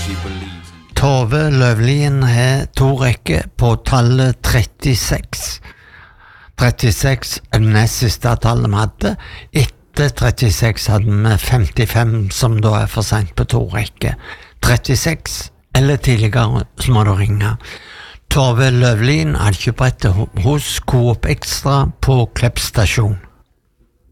Tove Løvlien har 2 rekker på tallet 36. 36 er det nest siste tallet vi hadde. Etter 36 hadde vi 55, som da er for sent på 2 rekker. 36 eller tidligere, så må du ringe. Tove Løvlien, Alkjøbrettet hos Coop Extra på Klepp stasjon.